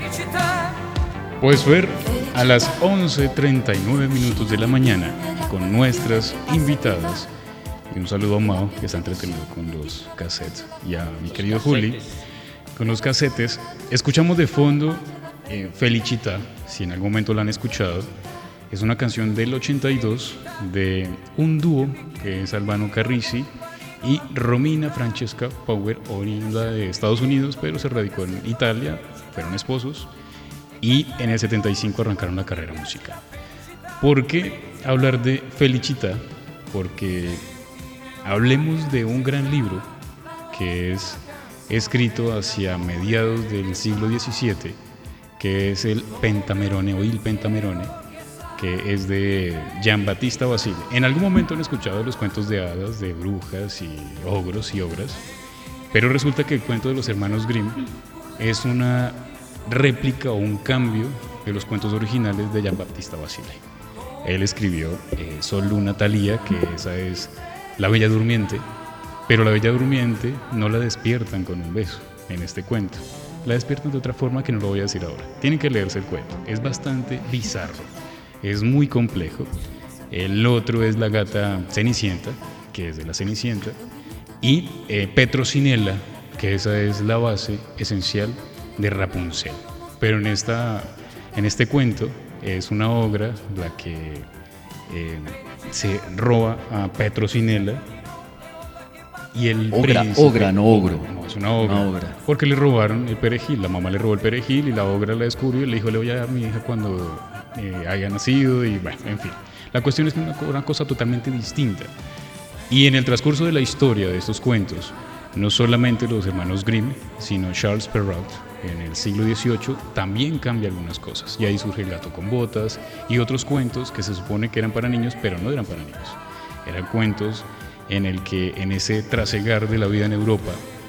Pues Fer, a las 11:39 de la mañana, con nuestras invitadas, y un saludo a Mao, que está entretenido con los cassettes, y a mi querido Juli, con los cassettes, escuchamos de fondo Felicità, si en algún momento la han escuchado. Es una canción del 82 de un dúo que es Albano Carrisi y Romina Francesca Power, oriunda de Estados Unidos, pero se radicó en Italia, fueron esposos. Y en el 75 arrancaron la carrera musical. ¿Por qué hablar de Felicità? Porque hablemos de un gran libro que es escrito hacia mediados del siglo XVII, que es el Pentamerone o Il Pentamerone, que es de Giambattista Basile. En algún momento han escuchado los cuentos de hadas, de brujas y ogros y ogras, pero resulta que el cuento de los hermanos Grimm es una réplica o un cambio de los cuentos originales de Giambattista Basile. Él escribió Sol, Luna, Thalía, que esa es la Bella Durmiente, pero la Bella Durmiente no la despiertan con un beso en este cuento, la despiertan de otra forma que no lo voy a decir ahora. Tienen que leerse el cuento, es bastante bizarro, es muy complejo. El otro es la gata Cenicienta, que es de la Cenicienta, y Petrocinella, que esa es la base esencial de Rapunzel. Pero en este cuento es una ogra la que se roba a Petrocinella y el príncipe, ogra, no ogro. No, es una ogra. Porque le robaron el perejil, la mamá le robó el perejil y la ogra la descubrió y le dijo, le voy a dar a mi hija cuando haya nacido y bueno, en fin. La cuestión es que es una cosa totalmente distinta. Y en el transcurso de la historia de estos cuentos, no solamente los hermanos Grimm, sino Charles Perrault, en el siglo XVIII, también cambia algunas cosas. Y ahí surge El gato con botas y otros cuentos que se supone que eran para niños, pero no eran para niños. Eran cuentos en el que en ese trasegar de la vida en Europa